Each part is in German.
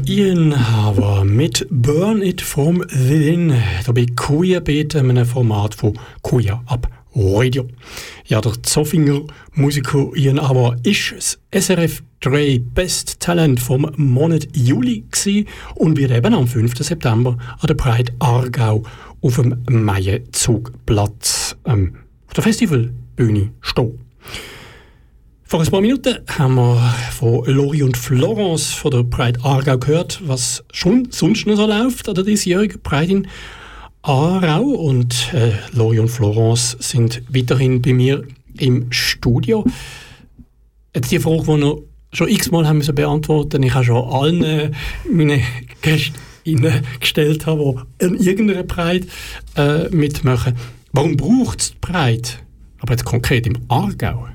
Ian Haver mit «Burn It From Within» hier bei Queerbeat, einem Format von Queer Up Radio. Ja, der Zofinger-Musiker Ian Haver ist das SRF 3 Best Talent vom Monat Juli gewesen und wird eben am 5. September an der Pride Aargau auf dem Meienzugplatz auf der Festivalbühne stehen. Vor ein paar Minuten haben wir von Lori und Florence von der Pride Aargau gehört, was schon sonst noch so läuft an der diesjährigen Pride in Aarau. Und Lori und Florence sind weiterhin bei mir im Studio. Die Frage, die wir schon x-mal haben müssen beantworten, ich habe schon allen meine Gäste gestellt habe, die an irgendeiner Pride mitmachen. Warum braucht es die Pride? Aber jetzt konkret im Aargau?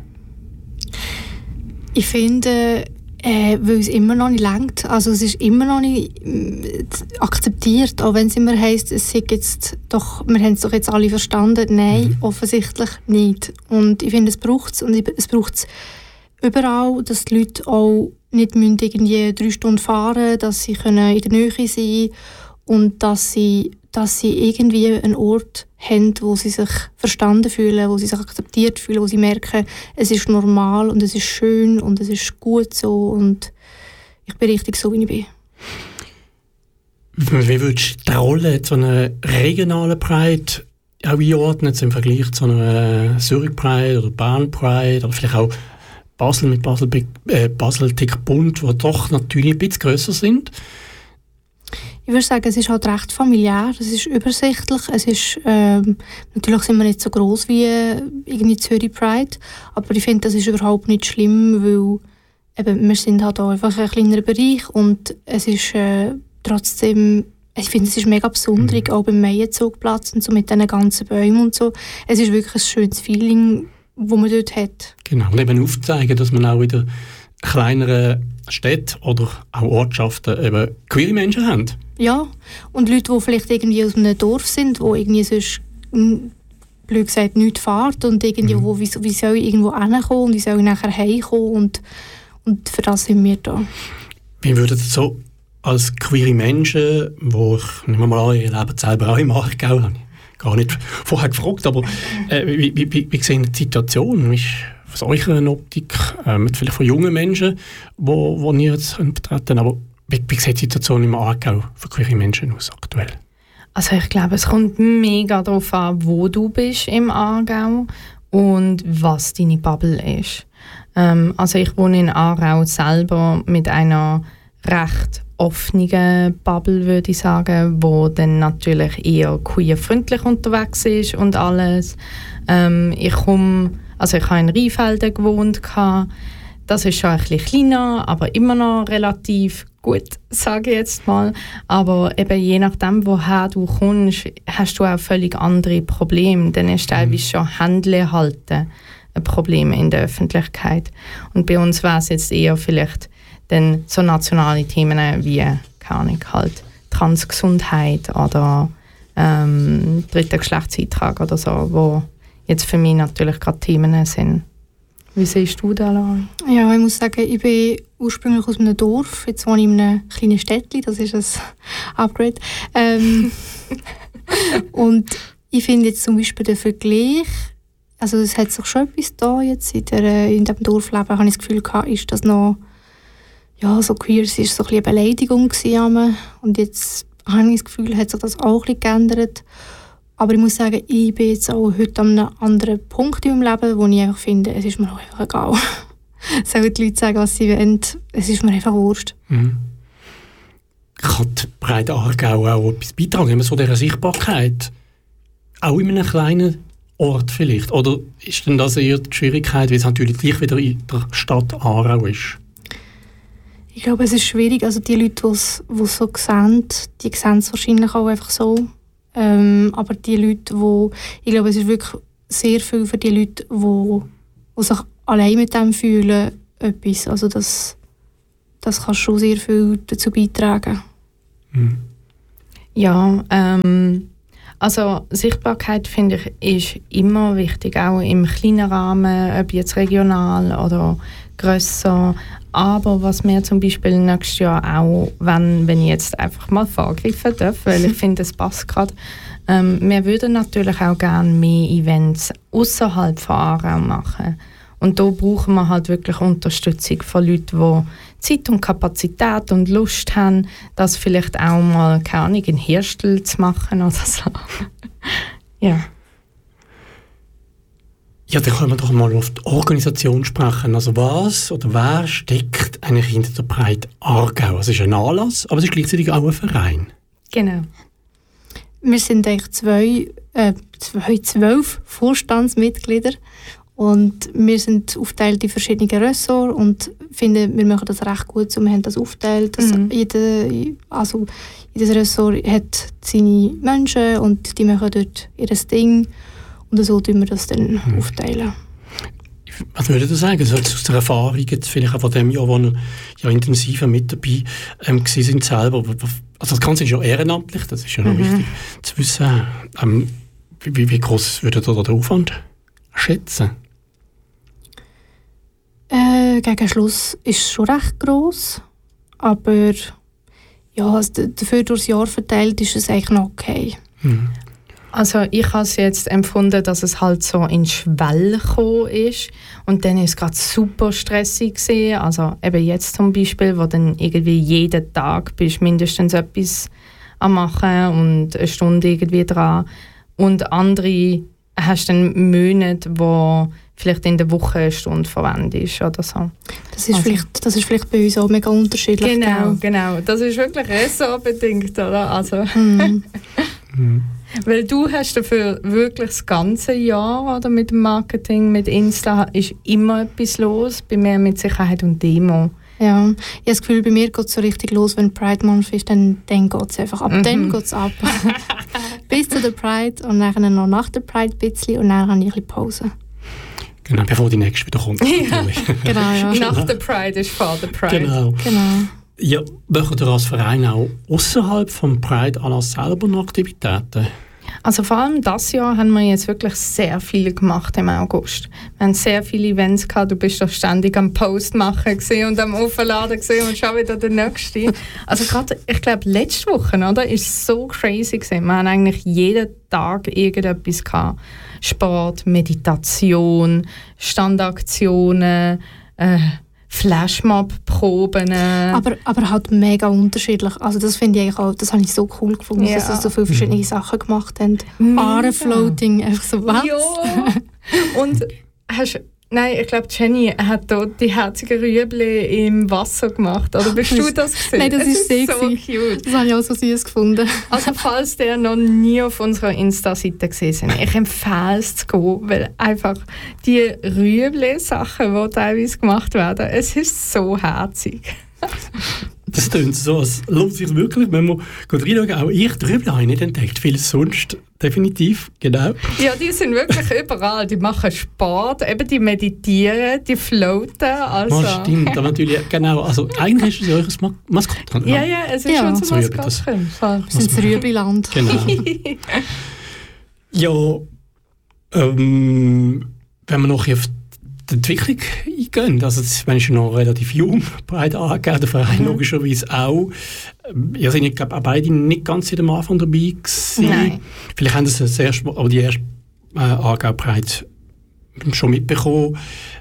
Ich finde, weil es immer noch nicht reicht. Also es ist immer noch nicht akzeptiert, auch wenn es immer heisst, es sei jetzt doch, wir haben es doch jetzt alle verstanden. Nein, offensichtlich nicht. Und ich finde, es braucht es. Und es braucht es überall, dass die Leute auch nicht irgendwie 3 Stunden fahren, dass sie in der Nähe sein können und dass sie irgendwie einen Ort haben, wo sie sich verstanden fühlen, wo sie sich akzeptiert fühlen, wo sie merken, es ist normal und es ist schön und es ist gut so und ich bin richtig so, wie ich bin. Wie würdest du die Rolle zu einer regionalen Pride auch einordnen, im Vergleich zu einer Zürich Pride oder Bern Pride oder vielleicht auch Basel mit Basel Tick Bunt, die doch natürlich ein bisschen grösser sind? Ich würde sagen, es ist halt recht familiär, es ist übersichtlich, es ist, natürlich sind wir nicht so gross wie irgendwie Zürich Pride, aber ich finde, das ist überhaupt nicht schlimm, weil eben, wir sind halt auch einfach ein kleinerer Bereich und es ist trotzdem, ich finde, es ist mega besonders, auch beim Meienzugplatz und so mit diesen ganzen Bäumen und so. Es ist wirklich ein schönes Feeling, das man dort hat. Genau, und eben aufzeigen, dass man auch wieder kleinere Städte oder auch Ortschaften eben queere Menschen haben. Ja, und Leute, die vielleicht irgendwie aus einem Dorf sind, wo irgendwie sonst, blöd gesagt, nichts fährt und irgendwie, wie soll ich irgendwo hinkommen und wie soll ich nachher heimkommen und für das sind wir da. Wie würden Sie so als queere Menschen, wo ich nehme mal an, ihr lebt selber auch im Aargau, habe ich gar nicht vorher gefragt, aber wie sehen die Situation? Aus eurer Optik, vielleicht von jungen Menschen, wo ihr jetzt betreten, aber wie sieht die Situation im Aargau für queere Menschen aus aktuell? Also ich glaube, es kommt mega darauf an, wo du bist im Aargau und was deine Bubble ist. Also ich wohne in Aarau selber mit einer recht offenen Bubble, würde ich sagen, wo dann natürlich eher queerfreundlich unterwegs ist und alles. Ich habe in Rheinfelden gewohnt. Das ist schon ein bisschen kleiner, aber immer noch relativ gut, sage ich jetzt mal. Aber eben je nachdem, woher du kommst, hast du auch völlig andere Probleme. Dann ist teilweise schon Händchen halten ein Problem in der Öffentlichkeit. Und bei uns wäre es jetzt eher vielleicht dann so nationale Themen wie, keine Ahnung, halt Transgesundheit oder dritter Geschlechtseintrag oder so, wo jetzt für mich natürlich gerade Themen sind. Wie siehst du das, Lari? Ja, ich muss sagen, ich bin ursprünglich aus einem Dorf. Jetzt wohne ich in einem kleinen Städtchen, das ist ein Upgrade. Und ich finde jetzt zum Beispiel den Vergleich, also es hat sich schon etwas da jetzt in diesem Dorfleben, habe ich das Gefühl gehabt, ist das noch, ja, so queer, es war so ein bisschen eine Beleidigung gewesen. Und jetzt habe ich das Gefühl, hat sich das auch ein bisschen geändert. Aber ich muss sagen, ich bin jetzt auch heute an einem anderen Punkt in meinem Leben, wo ich einfach finde, es ist mir auch einfach egal. Sollen die Leute sagen, was sie wollen, es ist mir einfach wurscht. Kann die Pride Aargau auch etwas beitragen, immer so dieser Sichtbarkeit? Auch in einem kleinen Ort vielleicht? Oder ist denn das eher die Schwierigkeit, weil es natürlich gleich wieder in der Stadt Aarau ist? Ich glaube, es ist schwierig. Also die Leute, die es so sehen, die sehen es wahrscheinlich auch einfach so. Aber die Leute, ich glaube, es ist wirklich sehr viel für die Leute, die sich allein mit dem fühlen, etwas. Also das kann schon sehr viel dazu beitragen. Ja, Also Sichtbarkeit, finde ich, ist immer wichtig, auch im kleinen Rahmen, ob jetzt regional oder grösser. Aber was wir zum Beispiel nächstes Jahr auch, wenn ich jetzt einfach mal vorgreifen darf, weil ich finde, es passt gerade, wir würden natürlich auch gerne mehr Events außerhalb von Aarau machen. Und da brauchen wir halt wirklich Unterstützung von Leuten, die Zeit und Kapazität und Lust haben, das vielleicht auch mal, keine Ahnung, in Hirstel zu machen oder so. Ja. Ja, dann können wir doch mal auf die Organisation sprechen. Also was oder wer steckt eigentlich hinter der Pride Aargau? Es ist ein Anlass, aber es ist gleichzeitig auch ein Verein. Genau. Wir sind eigentlich 12 Vorstandsmitglieder und wir sind aufgeteilt in verschiedene Ressorts und finden, wir machen das recht gut so. Wir haben das aufgeteilt, dass jedes Ressort hat seine Menschen und die machen dort ihr Ding und so tun wir das dann aufteilen. Was würdet ihr sagen? Also aus der Erfahrung, jetzt vielleicht auch von dem Jahr, wo ihr ja intensiver mit dabei sind selber. Also das Ganze ist ja ehrenamtlich, das ist ja noch wichtig zu wissen. Wie groß würdet ihr da den Aufwand schätzen? Gegen Schluss ist es schon recht gross, aber ja, dafür durchs Jahr verteilt ist es eigentlich noch okay. Also ich habe es jetzt empfunden, dass es halt so in Schwelle gekommen ist und dann ist es gerade super stressig gewesen. Also eben jetzt zum Beispiel, wo dann irgendwie jeden Tag bist mindestens etwas am machen und eine Stunde irgendwie dran und andere hast dann Monate, wo vielleicht in der Woche eine Stunde verwendest oder so. Das ist vielleicht bei uns auch mega unterschiedlich. Genau. Das ist wirklich ressortbedingt, oder? Also. Weil du hast dafür wirklich das ganze Jahr oder mit dem Marketing, mit Insta, ist immer etwas los, bei mir mit Sicherheit und Demo. Ja, ich habe das Gefühl, bei mir geht es so richtig los, wenn Pride Month ist, dann geht es einfach ab. Dann geht es ab. Bis zu der Pride und dann noch nach der Pride ein bisschen und dann habe ich ein bisschen Pause. Genau, bevor die nächste wieder kommt. Genau, ja. Nach der Pride ist vor der Pride. Genau. Ja, macht ihr als Verein auch außerhalb vom Pride-Anlass selber noch Aktivitäten? Also vor allem dieses Jahr haben wir jetzt wirklich sehr viel gemacht im August. Wir haben sehr viele Events gehabt. Du bist doch ständig am Post machen und am Aufladen und schon wieder der nächste. Also gerade, ich glaube, letzte Woche, oder, ist so crazy gewesen. Wir haben eigentlich jeden Tag irgendetwas gehabt. Sport, Meditation, Standaktionen, Flashmob-Proben. Aber halt mega unterschiedlich. Also das finde ich eigentlich auch, das habe ich so cool gefunden, dass sie so viele verschiedene Sachen gemacht haben. Aare-Floating, einfach so was. Ja. Und ich glaube, Jenny hat dort die herzigen Rüebli im Wasser gemacht. Oder bist du das gesehen? Nein, das ist sehr so cute. Das habe ich auch so süß gefunden. Also falls der noch nie auf unserer Insta-Seite gesehen sind, ich empfehle es zu gehen, weil einfach die Rüebli-Sachen, die teilweise gemacht werden, es ist so herzig. Das klingt so, als lohnt sich wirklich, wenn man reinschauen. Auch ich drüber habe ich nicht entdeckt, viel sonst definitiv, genau. Ja, die sind wirklich überall, die machen Sport, eben die meditieren, die floaten. Also. Das stimmt, aber natürlich, genau, also eigentlich ist es eures Maskottchen. Ja, es ist unser Maskottchen. Wir sind das Rüebliland. Genau. Ja, wenn wir noch auf die Entwicklung eingehen, also das ist noch relativ jung, breit angegeben, der Verein logischerweise auch. Ihr seid, glaube ich, beide nicht ganz am Anfang dabei gewesen. Nein. Vielleicht haben Sie die erste Aargau-Pride schon mitbekommen.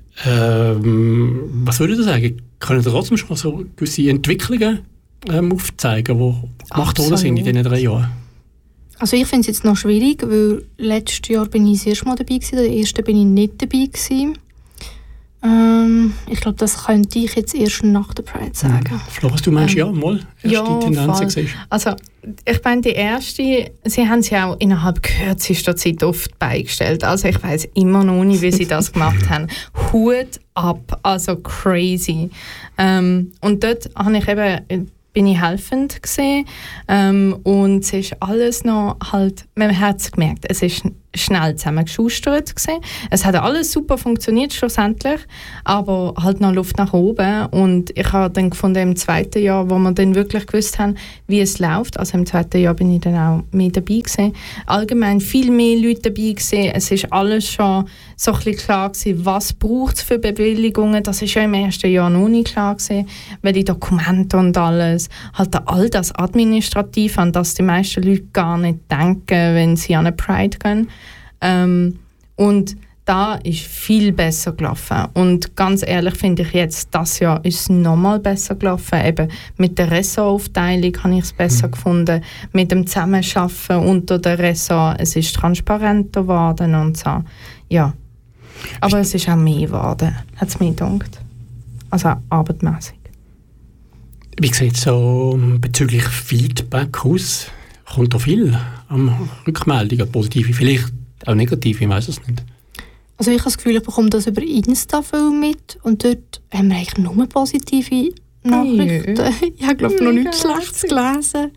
Was würdet ihr sagen? Können Sie trotzdem schon so gewisse Entwicklungen aufzeigen, die gemacht worden sind in diesen 3 Jahren? Also ich finde es jetzt noch schwierig, weil letztes Jahr bin ich das erste Mal dabei gewesen, der erste bin ich nicht dabei gewesen. Ich glaube, das könnte ich jetzt erst nach der Pride sagen. Flores, du meinst mal erste Tendenzen gesehen? Also ich meine, die erste, sie haben sie auch innerhalb kürzester Zeit oft beigestellt. Also ich weiß immer noch nicht, wie sie das gemacht haben. Hut ab, also crazy. Und dort habe ich eben bin ich helfend gewesen, und es ist alles noch halt, man hat es gemerkt, es ist schnell zusammengeschustert gewesen. Es hat alles super funktioniert schlussendlich, aber halt noch Luft nach oben, und ich habe dann gefunden, im zweiten Jahr, wo wir dann wirklich gewusst haben, wie es läuft, also im zweiten Jahr bin ich dann auch mehr dabei gewesen, allgemein viel mehr Leute dabei gewesen, es ist alles schon so ein bisschen klar gewesen, was braucht es für Bewilligungen, das ist ja im ersten Jahr noch nicht klar gewesen, weil die Dokumente und alles, halt all das Administrative, an das die meisten Leute gar nicht denken, wenn sie an eine Pride gehen. Und da ist viel besser gelaufen. Und ganz ehrlich finde ich jetzt, das Jahr ist es nochmal besser gelaufen. Eben mit der Ressortaufteilung habe ich es besser gefunden. Mit dem Zusammenarbeiten unter der Ressort, es ist transparenter geworden und so. Ja. Aber es ist auch mehr geworden, hat es mir gedacht. Also arbeitmäßig. Wie sieht es so bezüglich Feedback aus? Kommt da viel Rückmeldungen, positive, vielleicht auch negative, ich weiß es nicht. Also ich habe das Gefühl, ich bekomme das über Insta viel mit und dort haben wir eigentlich nur positive Nachrichten. Ich habe glaube noch nichts Schlechtes gelesen.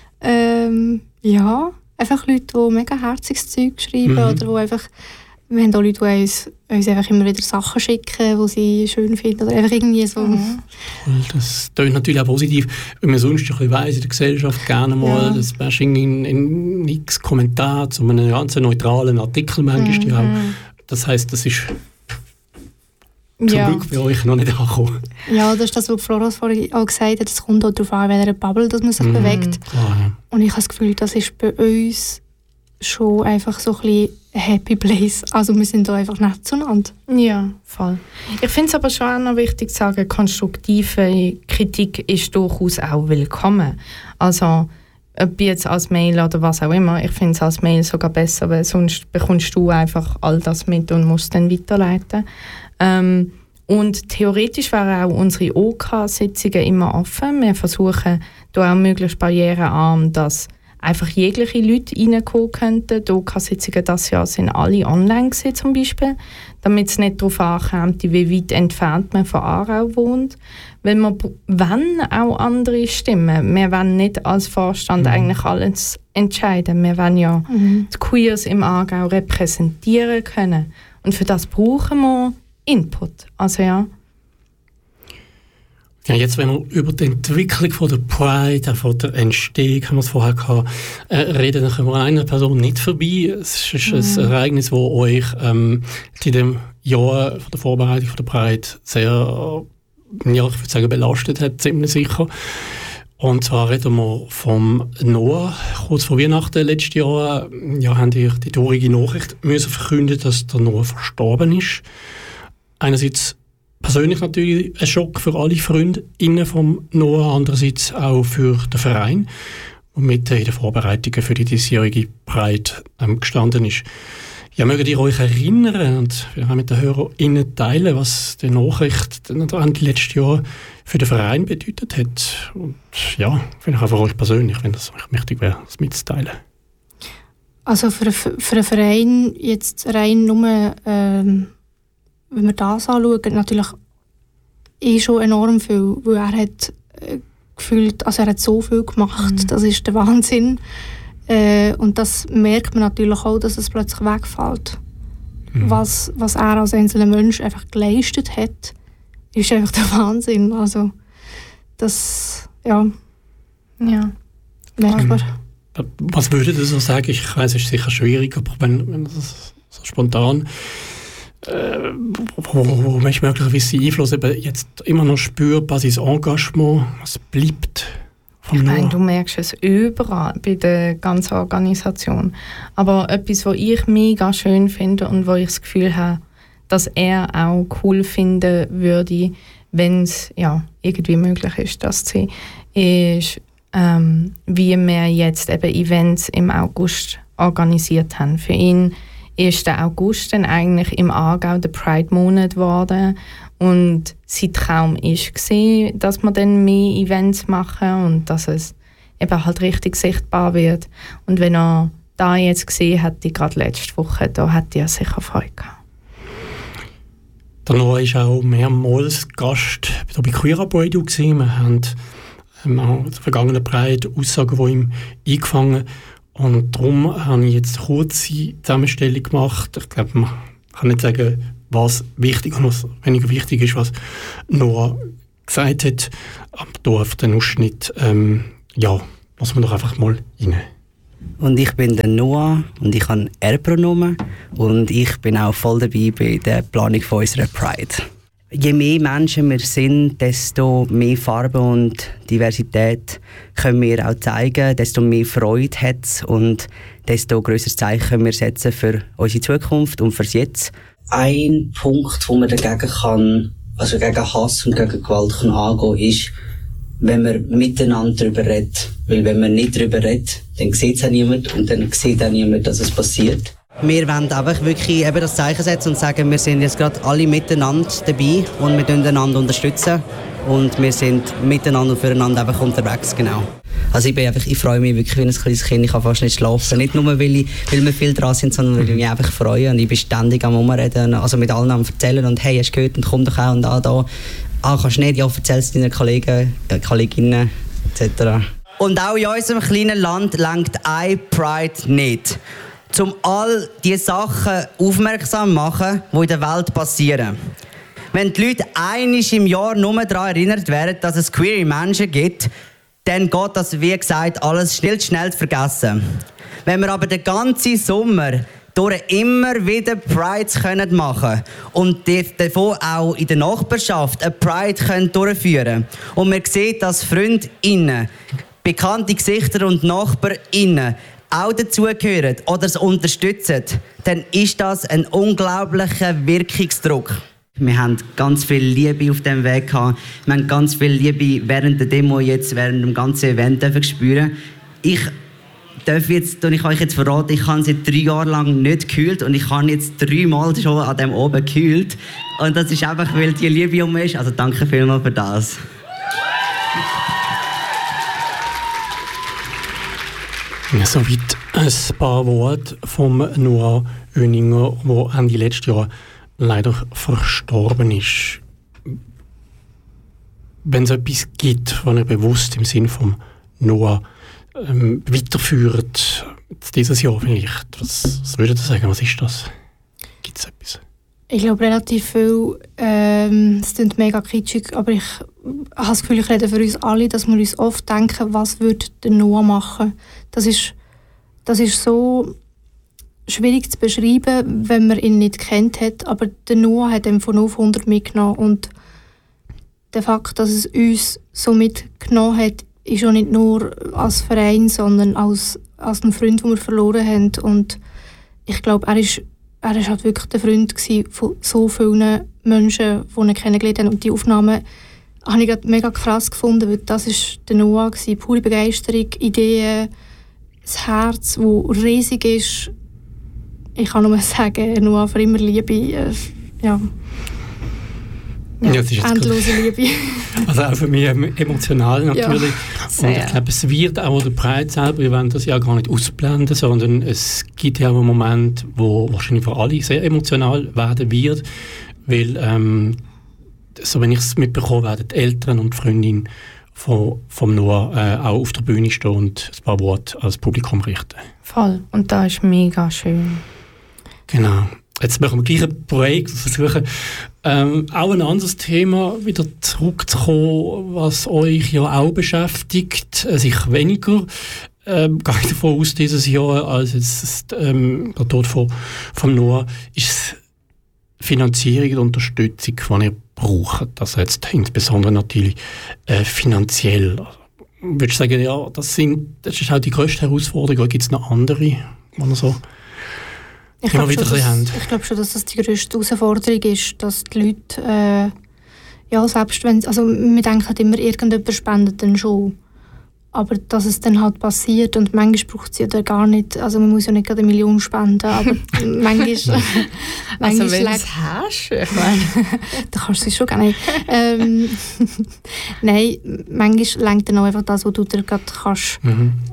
Ja, einfach Leute, die mega herziges Zeug schreiben oder die einfach, wir haben auch Leute, die uns einfach immer wieder Sachen schicken, die sie schön finden oder einfach irgendwie so. Das klingt natürlich auch positiv, wenn man sonst ein bisschen weiss in der Gesellschaft gerne mal das Bashing in x Kommentar zu einem ganz neutralen Artikel manchmal auch. Das heisst, das ist zum Glück bei euch noch nicht angekommen. Ja, das ist das, was Floras vorhin auch gesagt hat. Es kommt auch darauf an, in welcher Bubble dass man sich bewegt. Und ich habe das Gefühl, das ist bei uns schon einfach so ein bisschen ein Happy Place. Also wir sind da einfach nett zueinander. Ja, voll. Ich finde es aber schon auch noch wichtig zu sagen, konstruktive Kritik ist durchaus auch willkommen. Also ob jetzt als Mail oder was auch immer, ich finde es als Mail sogar besser, weil sonst bekommst du einfach all das mit und musst dann weiterleiten. Und theoretisch wären auch unsere OK-Sitzungen immer offen. Wir versuchen da auch möglichst barrierearm, dass einfach jegliche Leute reinkommen könnten. Die OK-Sitzungen dieses Jahr sind alle online gewesen, zum Beispiel, damit es nicht darauf ankommt, wie weit entfernt man von Aarau wohnt. Weil wir wollen auch andere Stimmen. Wir wollen nicht als Vorstand eigentlich alles entscheiden. Wir wollen ja die Queers im Aargau repräsentieren können. Und für das brauchen wir Input. Also ja. Ja, jetzt, wenn wir über die Entwicklung von der Pride, von der Entstehung, haben wir es vorher gehabt, reden, dann können wir an einer Person nicht vorbei. Es ist ein Ereignis, das euch in dem Jahr von der Vorbereitung von der Pride sehr, ja, ich würde sagen, belastet hat, ziemlich sicher. Und zwar reden wir vom Noah. Kurz vor Weihnachten letztes Jahr haben die traurige Nachricht müssen verkünden, dass der Noah verstorben ist. Einerseits persönlich natürlich ein Schock für alle FreundInnen vom Noah, andererseits auch für den Verein, der mit in den Vorbereitungen für die diesjährige Pride gestanden ist. Ja, mögt ihr euch erinnern und wir haben mit den HörerInnen teilen, was die Nachricht Ende letztes Jahr für den Verein bedeutet hat? Und ja, vielleicht auch für euch persönlich, wenn das euch wichtig wäre, das mitzuteilen. Also für einen Verein jetzt rein nur, wenn wir das anschauen, natürlich schon enorm viel, weil er hat gefühlt, also er hat so viel gemacht, das ist der Wahnsinn. Und das merkt man natürlich auch, dass es plötzlich wegfällt. Was er als einzelner Mensch einfach geleistet hat, ist einfach der Wahnsinn. Also das, merkt man. Was würdet ihr so sagen? Ich weiß, es ist sicher schwierig, aber wenn das so spontan wo Menschen möglicherweise Einfluss eben jetzt immer noch spürbar, sein Engagement, was bleibt vom Ich meine, Noah? du merkst es überall bei der ganzen Organisation. Aber etwas, was ich mega schön finde und wo ich das Gefühl habe, dass er auch cool finden würde, wenn es irgendwie möglich ist, das zu sehen, ist, wie wir jetzt eben Events im August organisiert haben. Für ihn ist der August dann eigentlich im Aargau der Pride-Monat geworden und sein Traum war, dass wir dann mehr Events machen und dass es eben halt richtig sichtbar wird. Und wenn er da jetzt gesehen hätte, gerade letzte Woche, da hätte er sicher Freude gehabt. Der Noah war auch mehrmals Gast bei Queer Up Radio. Wir haben auch der vergangenen Pride, Aussagen, die ihm eingefangen. Und darum habe ich jetzt eine kurze Zusammenstellung gemacht. Ich glaube, man kann nicht sagen, was wichtig und was weniger wichtig ist, was Noah gesagt hat. Aber hier auf den Ausschnitt, lassen wir doch einfach mal rein. Und ich bin der Noah und ich habe R-Pronomen und ich bin auch voll dabei bei der Planung von unserer Pride. Je mehr Menschen wir sind, desto mehr Farbe und Diversität können wir auch zeigen, desto mehr Freude hat es und desto grösseres Zeichen können wir setzen für unsere Zukunft und fürs Jetzt. Ein Punkt, wo man dagegen kann, also gegen Hass und gegen Gewalt kann angehen, ist, wenn man miteinander darüber redet. Weil wenn man nicht darüber redet, dann sieht es auch niemand und dann sieht auch niemand, dass es passiert. Wir wollen einfach wirklich eben das Zeichen setzen und sagen, wir sind jetzt gerade alle miteinander dabei und wir unterstützen einander und wir sind miteinander und füreinander einfach unterwegs, genau. Also ich freue mich wirklich wie ein kleines Kind, ich kann fast nicht schlafen. Nicht nur, weil wir viel dran sind, sondern weil ich mich einfach freue und ich bin ständig am Umreden, also mit allen am Erzählen und hey, hast du gehört und komm doch auch und da. Kannst du nicht, ja, erzähl es deinen Kollegen, Kolleginnen etc. Und auch in unserem kleinen Land lenkt ein Pride nicht. Um all die Sachen aufmerksam machen, die in der Welt passieren. Wenn die Leute einmal im Jahr nur daran erinnert werden, dass es queere Menschen gibt, dann geht das, wie gesagt, alles schnell zu vergessen. Wenn wir aber den ganzen Sommer durch immer wieder Prides machen können und davon auch in der Nachbarschaft eine Pride durchführen können und man sieht, dass FreundInnen, bekannte Gesichter und NachbarInnen auch dazugehören oder es unterstützen, dann ist das ein unglaublicher Wirkungsdruck. Wir haben ganz viel Liebe auf diesem Weg gehabt. Wir haben ganz viel Liebe während der Demo, jetzt während dem ganzen Event spüren. Ich euch jetzt verraten, ich habe seit 3 Jahren lang nicht gekühlt und ich habe jetzt 3 Mal schon an dem oben gekühlt. Und das ist einfach, weil die Liebe um mich ist. Also danke vielmals für das. Ja, soweit ein paar Worte von Noah Oeninger, der Ende letztes Jahr leider verstorben ist. Wenn es etwas gibt, was er bewusst im Sinn von Noah weiterführt, dieses Jahr vielleicht, was würdet ihr sagen, was ist das? Gibt es etwas? Ich glaube relativ viel, es klingt mega kitschig, aber ich habe das Gefühl, ich rede für uns alle, dass wir uns oft denken, was würde der Noah machen. Das ist so schwierig zu beschreiben, wenn man ihn nicht kennt hat, aber der Noah hat ihn von 0 auf 100 mitgenommen und der Fakt, dass es uns so mitgenommen hat, ist auch nicht nur als Verein, sondern als ein Freund, den wir verloren haben. Und ich glaube, er ist halt wirklich der Freund von so vielen Menschen, die ihn kennengelernt haben. Und die Aufnahmen habe ich gerade mega krass gefunden, weil das war der Noah, pure Begeisterung, Ideen, das Herz, das riesig ist. Ich kann nur sagen, Noah, für immer Liebe. Ja, endlose Liebe. Also auch für mich emotional natürlich. Ja, und ich glaube, es wird auch der Pride selber, wir wollen das ja gar nicht ausblenden, sondern es gibt ja einen Moment, wo wahrscheinlich für alle sehr emotional werden wird, weil, so wenn ich es mitbekomme, werden die Eltern und die Freundin vom Noah auch auf der Bühne stehen und ein paar Worte ans Publikum richten. Voll. Und das ist mega schön. Genau. Jetzt machen wir gleich einen Break und versuchen, auch ein anderes Thema wieder zurückzukommen, was euch ja auch beschäftigt, sich weniger. Gehe ich davon aus, dieses Jahr, als jetzt der Tod von Noah, ist Finanzierung und Unterstützung, die ihr braucht. Also jetzt insbesondere natürlich finanziell. Würdest du sagen, ja, das ist halt die grösste Herausforderung, oder gibt es noch andere, die ihr so ich glaube schon, dass das die grösste Herausforderung ist, dass die Leute, selbst wenn, also wir denken immer, irgendjemand spendet dann schon. Aber dass es dann halt passiert und manchmal braucht es ja da gar nicht, also man muss ja nicht gerade 1 Million spenden, aber manchmal also wenn du es hast, ich meine. Da kannst du es schon gar nicht. Nein, manchmal reicht dann auch einfach das, was du dir gerade kannst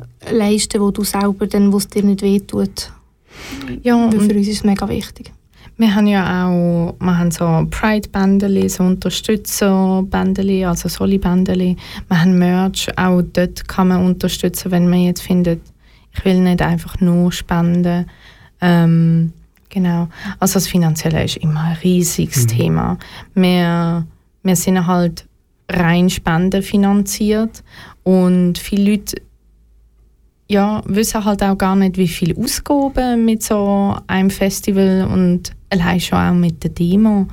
leisten, wo du selber dann, wo es dir nicht wehtut. Ja, für uns ist es mega wichtig. Wir haben ja auch so Pride-Bändeli, so Unterstützer-Bändeli, also Soli-Bändeli. Wir haben Merch, auch dort kann man unterstützen, wenn man jetzt findet, ich will nicht einfach nur spenden. Genau. Also das Finanzielle ist immer ein riesiges Thema. Wir sind halt rein spendenfinanziert und viele Leute wissen halt auch gar nicht, wie viel ausgeben mit so einem Festival und allein schon auch mit der Demo,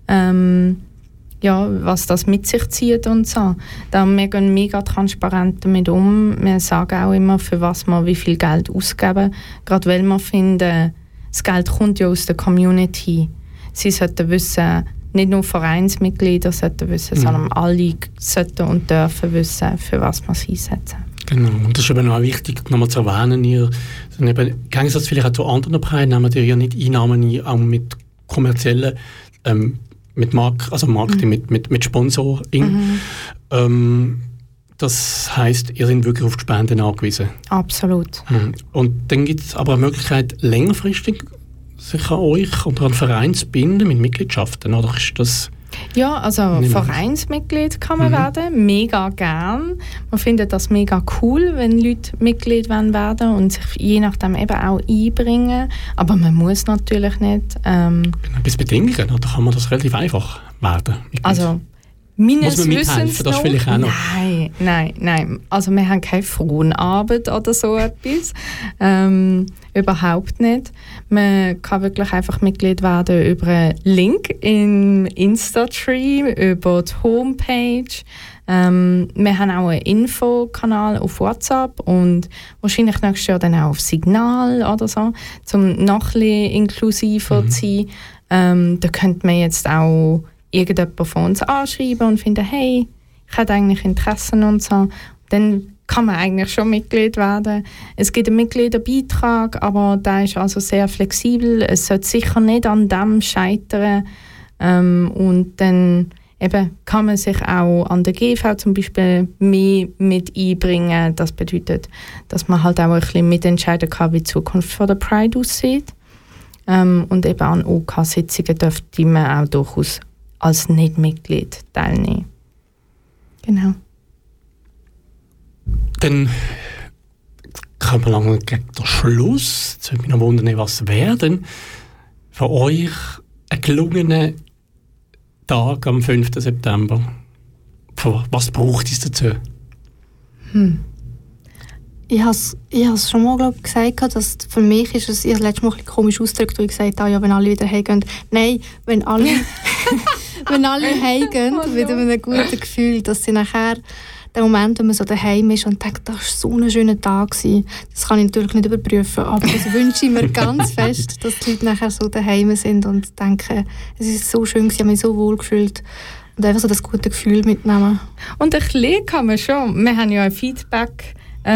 was das mit sich zieht und so. Wir gehen mega transparent damit um. Wir sagen auch immer, für was wir wie viel Geld ausgeben, gerade weil wir finden, das Geld kommt ja aus der Community. Sie sollten wissen, nicht nur Vereinsmitglieder sollten wissen, sondern alle sollten und dürfen wissen, für was wir es einsetzen. Genau, und das ist eben auch wichtig, nochmal zu erwähnen, ihr, im Gegensatz vielleicht auch zu anderen Preisen, nehmt ihr ja nicht Einnahmen ein, auch mit kommerziellen, mit Marketing, mit Sponsoring. Das heisst, ihr seid wirklich auf die Spenden angewiesen. Absolut. Und dann gibt es aber eine Möglichkeit, längerfristig sich an euch oder an einen Verein zu binden mit Mitgliedschaften, oder ist das... Ja, also Vereinsmitglied kann man werden, mega gern. Man findet das mega cool, wenn Leute Mitglied werden und sich je nachdem eben auch einbringen. Aber man muss natürlich nicht. Bis Bedingungen, oder kann man das relativ einfach werden? Also meines muss man mithelfen, das vielleicht auch noch? Nein. Also wir haben keine Frauenarbeit oder so etwas. Überhaupt nicht. Man kann wirklich einfach Mitglied werden über einen Link im Insta-Stream, über die Homepage. Wir haben auch einen Infokanal auf WhatsApp und wahrscheinlich nächstes Jahr dann auch auf Signal oder so, um noch ein bisschen inklusiver zu sein. Da könnte man jetzt auch irgendjemand von uns anschreiben und finden, hey, ich hätte eigentlich Interessen und so. Dann kann man eigentlich schon Mitglied werden. Es gibt einen Mitgliederbeitrag, aber der ist also sehr flexibel. Es sollte sicher nicht an dem scheitern. Und dann eben kann man sich auch an der GV zum Beispiel mehr mit einbringen. Das bedeutet, dass man halt auch ein bisschen mitentscheiden kann, wie die Zukunft von der Pride aussieht. Und eben an OK-Sitzungen dürfte man auch durchaus als Nicht-Mitglied teilnehmen. Genau. Dann kommen wir langsam gegen den Schluss. Jetzt würde mich noch wundern, was wäre denn für euch ein gelungener Tag am 5. September? Was braucht es dazu? Ich habe es schon mal gesagt, dass für mich ist es, ich habe letztes Mal ein bisschen komisch ausgedrückt, wo ich gesagt habe, ja, wenn alle wieder heimgehen. Nein, wenn alle heimgehen, mit einem guten Gefühl, dass sie nachher der Moment, wenn man so daheim ist und denkt, das war so ein schöner Tag gewesen. Das kann ich natürlich nicht überprüfen, aber das wünsche ich mir ganz fest, dass die Leute nachher so daheim sind und denken, es ist so schön gewesen, ich habe mich so wohl gefühlt. Und einfach so das gute Gefühl mitnehmen. Und ein bisschen kann man schon. Wir haben ja ein Feedback,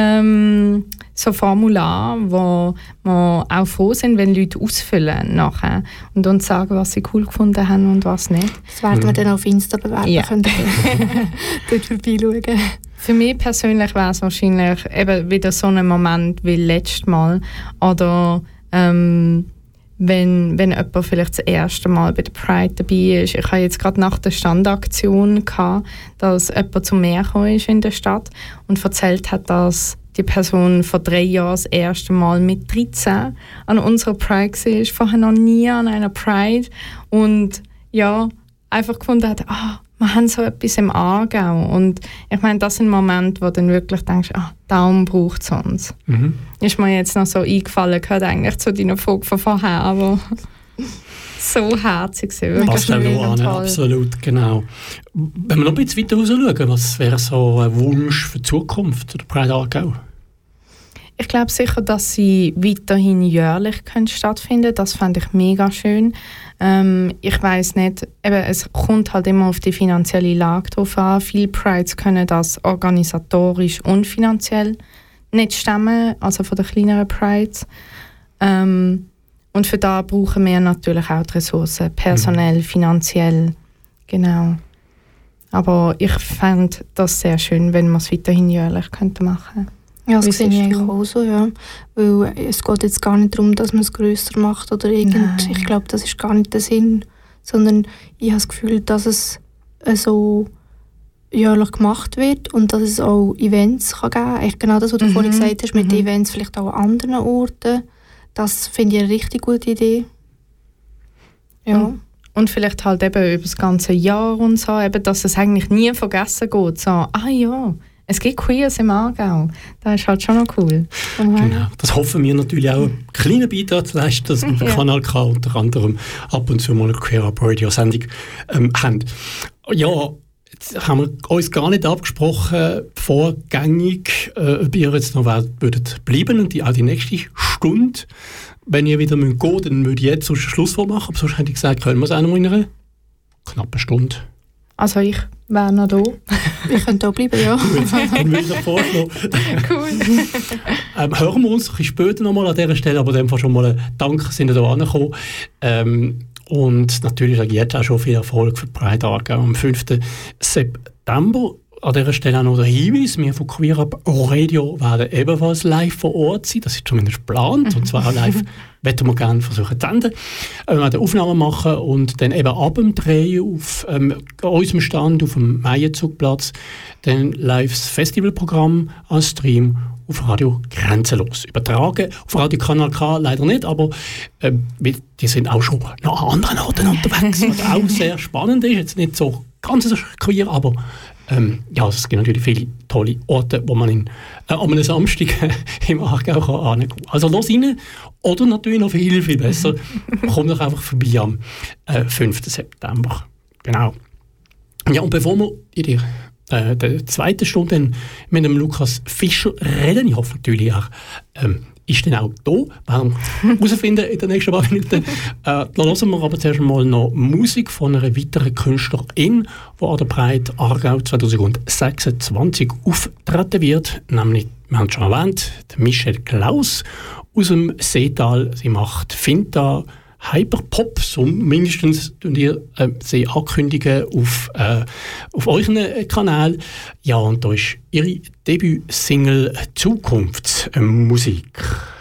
so Formular, wo wir auch froh sind, wenn Leute ausfüllen nachher und uns sagen, was sie cool gefunden haben und was nicht. Das werden wir dann auf Insta bewerben. Ja. Könnt ihr dort vorbeischauen. Für mich persönlich wäre es wahrscheinlich eben wieder so ein Moment wie letztes Mal. Oder wenn jemand vielleicht das erste Mal bei der Pride dabei ist. Ich hatte jetzt gerade nach der Standaktion gehabt, dass jemand zu mir gekommen ist in der Stadt und erzählt hat, dass die Person vor 3 Jahren das erste Mal mit 13 an unserer Pride war, vorher noch nie an einer Pride und ja, einfach gefunden hat, wir haben so etwas im Aargau. Und ich meine, das sind Momente, wo du dann wirklich denkst, darum braucht es uns. Ist mir jetzt noch so eingefallen, gehört eigentlich zu deiner Frage von vorher, aber so herzig sind. Passt auch noch an, absolut, genau. Wenn wir noch ein bisschen weiter raus schauen, was wäre so ein Wunsch für die Zukunft der Pride Aargau? Ich glaube sicher, dass sie weiterhin jährlich stattfinden können. Das fände ich mega schön. Ich weiss nicht, eben, es kommt halt immer auf die finanzielle Lage drauf an. Viele Prides können das organisatorisch und finanziell nicht stemmen, also von den kleineren Prides. Und für das brauchen wir natürlich auch die Ressourcen, personell, finanziell, genau. Aber ich fände das sehr schön, wenn wir es weiterhin jährlich machen könnten. Ja, das sehe ich eigentlich auch so, ja. Weil es geht jetzt gar nicht darum, dass man es grösser macht oder irgend. Ich glaube, das ist gar nicht der Sinn. Sondern ich habe das Gefühl, dass es so jährlich gemacht wird und dass es auch Events kann geben kann. Eigentlich genau das, was du vorhin gesagt hast, mit den Events vielleicht auch an anderen Orten. Das finde ich eine richtig gute Idee. Ja. Und vielleicht halt eben über das ganze Jahr und so, eben, dass es eigentlich nie vergessen geht. So, es gibt Queers im Aargau. Das ist halt schon noch cool. Genau. Das hoffen wir natürlich auch, einen kleinen Beitrag zu leisten, dass wir den Kanal K unter anderem ab und zu mal eine Queer Up Radio Sendung haben. Ja, jetzt haben wir uns gar nicht abgesprochen, vorgängig, ob ihr jetzt noch würdet bleiben und auch die nächste Stunde. Wenn ihr wieder gehen müsst, dann würde ich jetzt so ein Schlusswort machen. Aber sonst hätte ich gesagt, können wir es auch noch in einer knappen Stunde. Also ich wäre noch da. Ich könnte auch bleiben, ja. Dann würde ich noch vorschlagen. Cool. Hören wir uns ein bisschen später nochmal an dieser Stelle, aber in dem Fall schon mal ein Dank, sind ihr hier angekommen. Und natürlich sage ich jetzt auch schon viel Erfolg für die Pride Aargau am 5. September. An dieser Stelle auch noch der Hinweis, wir von Queer Up Radio werden ebenfalls live vor Ort sein. Das ist zumindest geplant. Und zwar auch live möchten wir gerne versuchen zu senden. Wir werden Aufnahmen machen und dann eben ab dem Drehen auf unserem Stand auf dem Meienzugplatz dann live das Festivalprogramm als Stream auf Radio Grenzenlos übertragen. Auf Radio Kanal K leider nicht, aber die sind auch schon noch an anderen Orten unterwegs, was auch sehr spannend ist. Jetzt nicht so ganz so queer, aber es gibt natürlich viele tolle Orte, wo man an einem Samstag im Aargau hingehen kann. Also los rein. Oder natürlich noch viel, viel besser, kommt doch einfach vorbei am 5. September. Genau. Ja, und bevor wir in der zweiten Stunde mit dem Lukas Fischer reden, ich hoffe natürlich auch, ist dann auch da, werden wir herausfinden in den nächsten paar Minuten. Dann hören wir aber zuerst mal noch Musik von einer weiteren Künstlerin, die an der Pride Aargau 2026 auftreten wird, nämlich, wir haben es schon erwähnt, Michelle Klaus aus dem Seetal. Sie macht Finta, Hyperpop, so mindestens ihr sie ankündigen auf euren Kanal. Ja, und da ist ihre Debütsingle Zukunftsmusik.